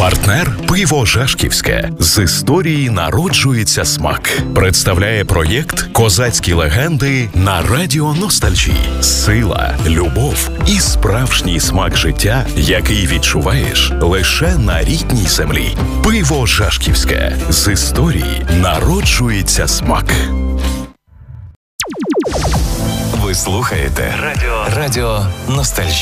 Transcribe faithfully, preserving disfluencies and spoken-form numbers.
Партнер «Пиво Жашківське». З історії народжується смак. Представляє проєкт «Козацькі легенди» на Радіо Ностальжі. Сила, любов і справжній смак життя, який відчуваєш лише на рідній землі. Пиво Жашківське. З історії народжується смак. Ви слухаєте Радіо, Радіо Ностальжі.